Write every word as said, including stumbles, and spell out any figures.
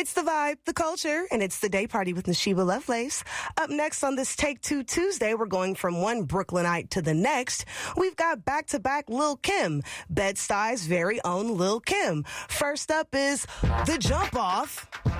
It's the vibe, the culture, and it's the day party with Nashiba Lovelace. Up next on this Take Two Tuesday, we're going from one Brooklynite to the next. We've got back-to-back Lil' Kim, Bed-Stuy's very own Lil' Kim. First up is The Jump Off.